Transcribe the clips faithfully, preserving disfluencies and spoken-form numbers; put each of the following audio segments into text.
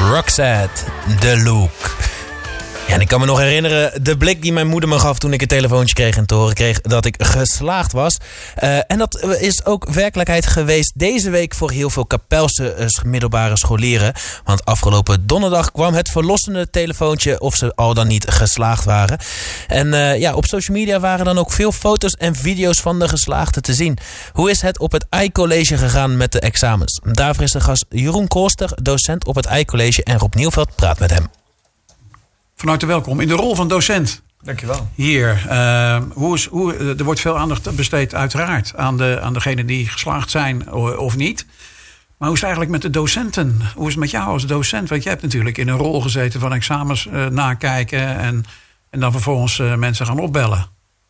Roxette, The Look. Ja, en ik kan me nog herinneren de blik die mijn moeder me gaf toen ik een telefoontje kreeg en te horen kreeg dat ik geslaagd was. Uh, en dat is ook werkelijkheid geweest deze week voor heel veel Kapelse uh, middelbare scholieren. Want afgelopen donderdag kwam het verlossende telefoontje of ze al dan niet geslaagd waren. En uh, ja, op social media waren dan ook veel foto's en video's van de geslaagden te zien. Hoe is het op het I-college gegaan met de examens? Daarvoor is de gast Jeroen Koolster, docent op het I-college, en Rob Nieuwveld praat met hem. Van harte welkom in de rol van docent. Dankjewel. Hier, uh, hoe is, hoe, er wordt veel aandacht besteed uiteraard aan, de, aan degenen die geslaagd zijn of niet. Maar hoe is het eigenlijk met de docenten? Hoe is het met jou als docent? Want jij hebt natuurlijk in een rol gezeten van examens uh, nakijken en, en dan vervolgens uh, mensen gaan opbellen.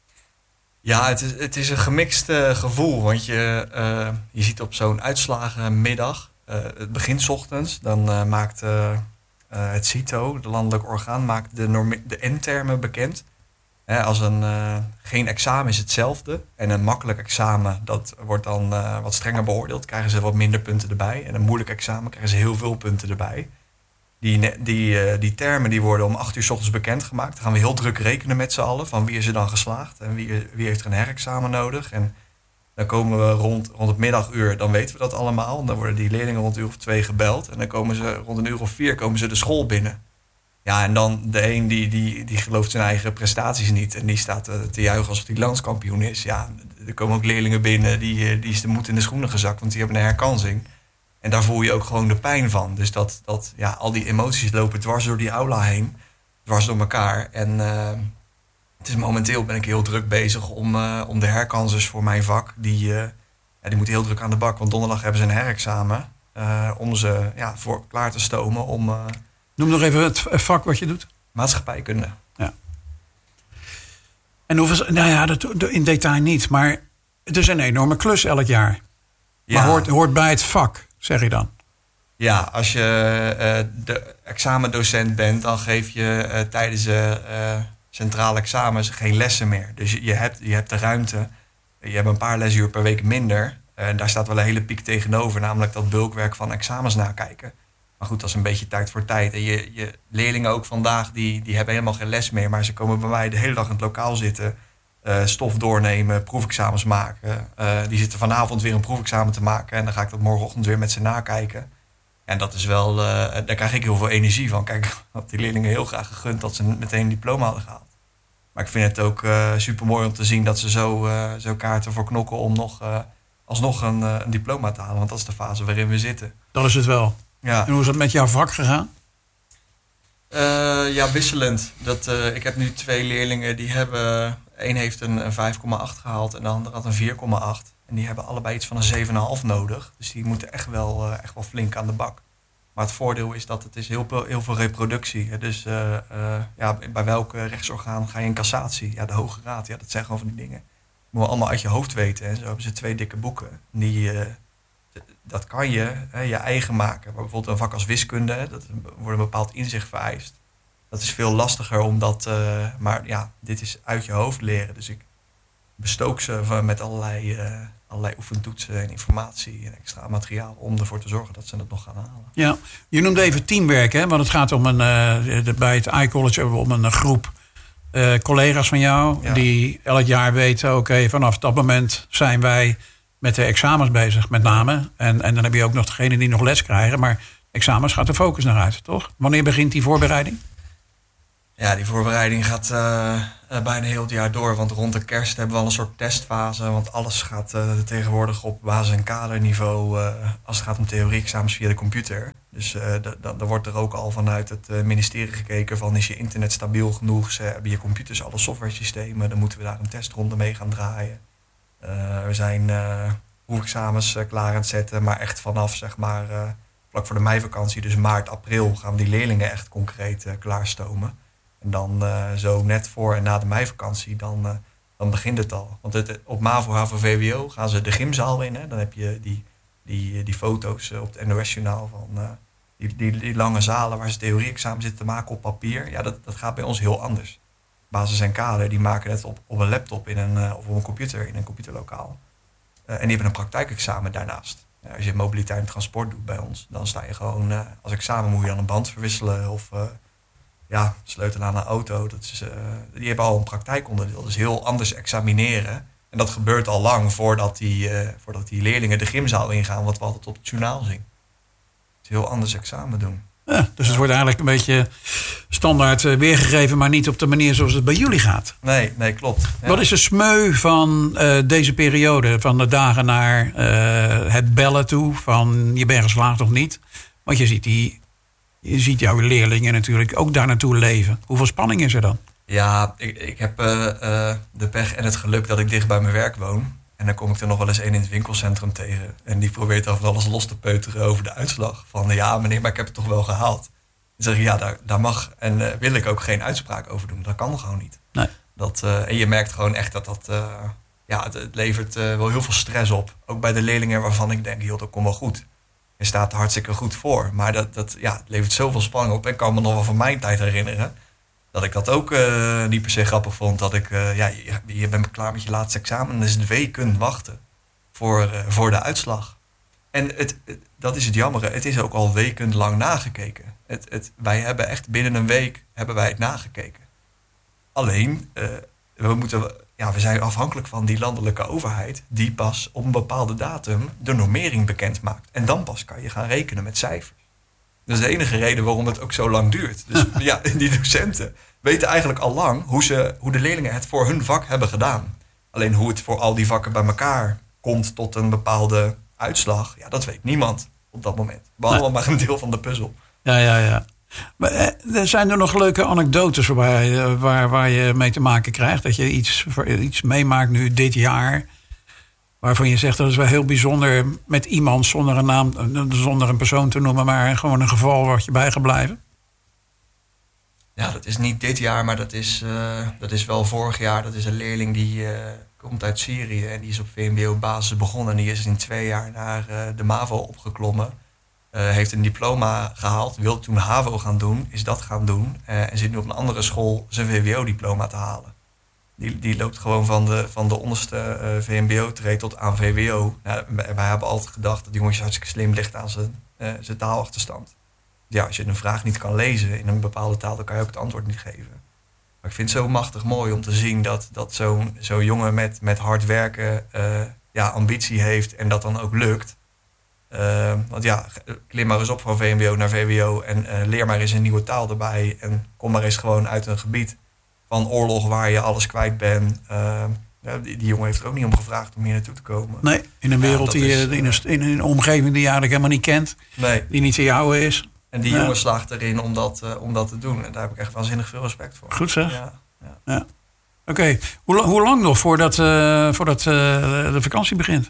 Ja, het is, het is een gemixt uh, gevoel. Want je, uh, je ziet op zo'n uitslagenmiddag, uh, het begint 's ochtends, dan uh, maakt... Uh, Uh, het CITO, de landelijk orgaan, maakt de, norme- de N-termen bekend. He, als een uh, geen examen is hetzelfde. En een makkelijk examen, dat wordt dan uh, wat strenger beoordeeld. Krijgen ze wat minder punten erbij. En een moeilijk examen krijgen ze heel veel punten erbij. Die, die, uh, die termen die worden om acht uur 's ochtends bekendgemaakt. Dan gaan we heel druk rekenen met z'n allen. Van wie is er dan geslaagd en wie, wie heeft er een herexamen nodig. En dan komen we rond, rond het middaguur, dan weten we dat allemaal. En dan worden die leerlingen rond een uur of twee gebeld. En dan komen ze rond een uur of vier komen ze de school binnen. Ja, en dan de een die, die, die gelooft zijn eigen prestaties niet. En die staat te juichen alsof hij landskampioen is. Ja, er komen ook leerlingen binnen, die, die is de moed in de schoenen gezakt. Want die hebben een herkansing. En daar voel je ook gewoon de pijn van. Dus dat, dat ja, al die emoties lopen dwars door die aula heen. Dwars door elkaar. En... Uh, Het is momenteel ben ik heel druk bezig om, uh, om de herkansers voor mijn vak. Die, uh, ja, die moeten heel druk aan de bak. Want donderdag hebben ze een herexamen. Uh, om ze ja, voor klaar te stomen. Om, uh, Noem nog even het vak wat je doet. Maatschappijkunde. Ja. En hoeveel, nou ja, dat in detail niet. Maar het is een enorme klus elk jaar. Ja. Maar hoort, hoort bij het vak, zeg je dan? Ja, als je uh, de examendocent bent, dan geef je uh, tijdens de... Uh, centrale examens geen lessen meer. Dus je, je, hebt, je hebt de ruimte. Je hebt een paar lesuur per week minder. En uh, daar staat wel een hele piek tegenover. Namelijk dat bulkwerk van examens nakijken. Maar goed, dat is een beetje tijd voor tijd. En je, je leerlingen ook vandaag, die, die hebben helemaal geen les meer. Maar ze komen bij mij de hele dag in het lokaal zitten. Uh, stof doornemen, proefexamens maken. Uh, die zitten vanavond weer een proefexamen te maken. En dan ga ik dat morgenochtend weer met ze nakijken. En dat is wel, uh, daar krijg ik heel veel energie van. Kijk, had die leerlingen heel graag gegund dat ze meteen een diploma hadden gehaald. Maar ik vind het ook uh, super mooi om te zien dat ze zo, uh, zo kaarten voor knokken om nog, uh, alsnog een, uh, een diploma te halen. Want dat is de fase waarin we zitten. Dat is het wel. Ja. En hoe is het met jouw vak gegaan? Uh, ja, wisselend. Dat, uh, ik heb nu twee leerlingen die hebben... Eén heeft een, een vijf komma acht gehaald en de andere had een vier komma acht. En die hebben allebei iets van een zeven komma vijf nodig. Dus die moeten echt wel, uh, echt wel flink aan de bak. Maar het voordeel is dat het is heel, heel veel reproductie is. Dus uh, uh, ja, bij welk rechtsorgaan ga je in cassatie? Ja, de Hoge Raad, ja, dat zijn gewoon van die dingen. Moet je allemaal uit je hoofd weten. En zo hebben ze twee dikke boeken. Die, uh, dat kan je hè, je eigen maken. Maar bijvoorbeeld een vak als wiskunde, hè, dat wordt een bepaald inzicht vereist. Dat is veel lastiger omdat, uh, maar ja, dit is uit je hoofd leren. Dus ik bestook ze van, met allerlei, uh, allerlei oefentoetsen en informatie en extra materiaal om ervoor te zorgen dat ze het nog gaan halen. Ja, je noemde even teamwerk, hè? Want het gaat om een, uh, de, bij het I-college om een groep uh, collega's van jou, ja, die elk jaar weten, oké, okay, vanaf dat moment zijn wij met de examens bezig, met name. En, en dan heb je ook nog degene die nog les krijgen, maar examens gaat de focus naar uit, toch? Wanneer begint die voorbereiding? Ja, die voorbereiding gaat uh, uh, bijna heel het jaar door. Want rond de kerst hebben we al een soort testfase. Want alles gaat uh, tegenwoordig op basis- en kaderniveau uh, als het gaat om theorie-examens via de computer. Dus uh, dan wordt er ook al vanuit het uh, ministerie gekeken van is je internet stabiel genoeg? Ze hebben je computers alle software-systemen? Dan moeten we daar een testronde mee gaan draaien. Uh, we zijn uh, proefexamens uh, klaar aan het zetten. Maar echt vanaf zeg maar uh, vlak voor de meivakantie, dus maart, april, gaan we die leerlingen echt concreet uh, klaarstomen. En dan uh, zo net voor en na de meivakantie, dan, uh, dan begint het al. Want het, op MAVO, HAVO, V W O gaan ze de gymzaal in. Hè? Dan heb je die, die, die foto's op het N O S-journaal van uh, die, die, die lange zalen waar ze theorie-examen zitten te maken op papier. Ja, dat, dat gaat bij ons heel anders. Basis en kader, die maken het op, op een laptop in een, uh, of op een computer in een computerlokaal. Uh, en die hebben een praktijkexamen daarnaast. Ja, als je mobiliteit en transport doet bij ons, dan sta je gewoon... Uh, als examen moet je dan een band verwisselen of uh, ja, sleutelen aan een auto. Dat is, uh, die hebben al een praktijkonderdeel. Dus heel anders examineren. En dat gebeurt al lang voordat die, uh, voordat die leerlingen de gymzaal ingaan, wat we altijd op het journaal zien. Het is heel anders examen doen. Ja, dus het wordt eigenlijk een beetje standaard weergegeven, maar niet op de manier zoals het bij jullie gaat. Nee, nee, klopt. Ja. Wat is de smeu van uh, deze periode, van de dagen naar uh, het bellen toe, van je bent geslaagd of niet? Want je ziet, die, je ziet jouw leerlingen natuurlijk ook daar naartoe leven. Hoeveel spanning is er dan? Ja, ik, ik heb uh, uh, de pech en het geluk dat ik dicht bij mijn werk woon. En dan kom ik er nog wel eens één in het winkelcentrum tegen. En die probeert dan van alles los te peuteren over de uitslag. Van ja meneer, maar ik heb het toch wel gehaald. Dan zeg ik ja, daar, daar mag en uh, wil ik ook geen uitspraak over doen. Dat kan gewoon niet. Nee. Dat, uh, en je merkt gewoon echt dat dat... Uh, ja, het, het levert uh, wel heel veel stress op. Ook bij de leerlingen waarvan ik denk, joh, dat komt wel goed. Je staat er hartstikke goed voor. Maar dat, dat ja, het levert zoveel spanning op. En ik kan me nog wel van mijn tijd herinneren... dat ik dat ook uh, niet per se grappig vond. Dat ik, uh, ja, je, je bent klaar met je laatste examen... en dan is het weken wachten voor, uh, voor de uitslag. En het, het, dat is het jammere. Het is ook al wekenlang nagekeken. Het, het, wij hebben echt binnen een week hebben wij het nagekeken. Alleen, uh, we, moeten, ja, we zijn afhankelijk van die landelijke overheid... die pas op een bepaalde datum de normering bekend maakt. En dan pas kan je gaan rekenen met cijfers. Dat is de enige reden waarom het ook zo lang duurt. Dus ja, die docenten weten eigenlijk al lang hoe, ze, hoe de leerlingen het voor hun vak hebben gedaan. Alleen hoe het voor al die vakken bij elkaar komt tot een bepaalde uitslag... ja, dat weet niemand op dat moment. Behalve nee. maar een deel van de puzzel. Ja, ja, ja. Maar er zijn er nog leuke anekdotes waar, waar, waar je mee te maken krijgt? Dat je iets, iets meemaakt nu dit jaar... waarvan je zegt dat is wel heel bijzonder met iemand zonder een naam, zonder een persoon te noemen, maar gewoon een geval wat je bijgebleven? Ja, dat is niet dit jaar, maar dat is, uh, dat is wel vorig jaar. Dat is een leerling die uh, komt uit Syrië en die is op V M B O-basis begonnen. En die is in twee jaar naar uh, de MAVO opgeklommen. Uh, heeft een diploma gehaald, wilde toen HAVO gaan doen, is dat gaan doen. Uh, en zit nu op een andere school zijn V W O-diploma te halen. Die, die loopt gewoon van de, van de onderste uh, V M B O-tree tot aan V W O. Nou, wij hebben altijd gedacht dat die jongetje hartstikke slim ligt aan zijn, uh, zijn taalachterstand. Ja, als je een vraag niet kan lezen in een bepaalde taal, dan kan je ook het antwoord niet geven. Maar ik vind het zo machtig mooi om te zien dat, dat zo'n zo'n jongen met, met hard werken uh, ja, ambitie heeft en dat dan ook lukt. Uh, want ja, klim maar eens op van V M B O naar V W O en uh, leer maar eens een nieuwe taal erbij. En kom maar eens gewoon uit een gebied van oorlog waar je alles kwijt bent. Uh, ja, die, die jongen heeft er ook niet om gevraagd om hier naartoe te komen. Nee, in een wereld ja, die is, in, een, in een omgeving die je eigenlijk helemaal niet kent. Nee. Die niet te jou is. En die ja. jongen slaagt erin om dat, uh, om dat te doen. En daar heb ik echt waanzinnig veel respect voor. Goed zeg. Ja, ja. ja. Oké, okay. hoe, hoe lang nog voordat, uh, voordat uh, de vakantie begint?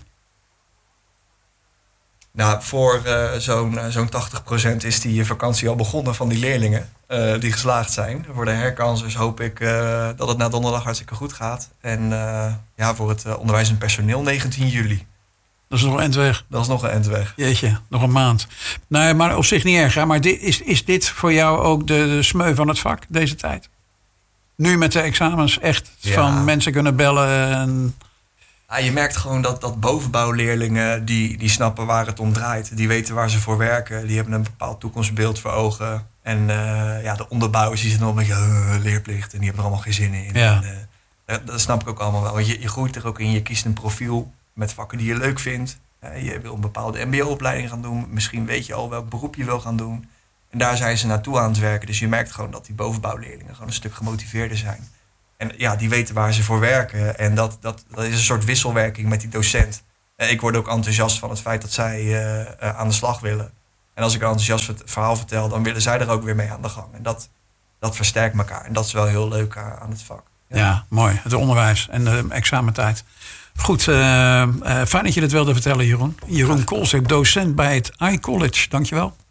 Nou, voor uh, zo'n, uh, zo'n tachtig procent is die vakantie al begonnen van die leerlingen uh, die geslaagd zijn. Voor de herkansers hoop ik uh, dat het na donderdag hartstikke goed gaat. En uh, ja, voor het uh, onderwijs en personeel negentien juli. Dat is nog een endweg. Dat is nog een endweg. Jeetje, nog een maand. Nou, maar op zich niet erg. Hè? Maar dit, is, is dit voor jou ook de, de smeu van het vak, deze tijd? Nu met de examens echt ja. van mensen kunnen bellen en... Ja, je merkt gewoon dat, dat bovenbouwleerlingen, die, die snappen waar het om draait. Die weten waar ze voor werken. Die hebben een bepaald toekomstbeeld voor ogen. En uh, ja, de onderbouwers die zitten nog een beetje uh, leerplicht. En die hebben er allemaal geen zin in. Ja. En, uh, dat, dat snap ik ook allemaal wel. Want je, je groeit er ook in. Je kiest een profiel met vakken die je leuk vindt. Uh, je wil een bepaalde M B O-opleiding gaan doen. Misschien weet je al welk beroep je wil gaan doen. En daar zijn ze naartoe aan het werken. Dus je merkt gewoon dat die bovenbouwleerlingen gewoon een stuk gemotiveerder zijn. En ja, die weten waar ze voor werken. En dat, dat, dat is een soort wisselwerking met die docent. En ik word ook enthousiast van het feit dat zij uh, uh, aan de slag willen. En als ik een enthousiast verhaal vertel, dan willen zij er ook weer mee aan de gang. En dat, dat versterkt elkaar. En dat is wel heel leuk uh, aan het vak. Ja. ja, mooi. Het onderwijs en de examentijd. Goed, uh, uh, fijn dat je dit wilde vertellen, Jeroen. Jeroen Koolstek, docent bij het iCollege. Dankjewel.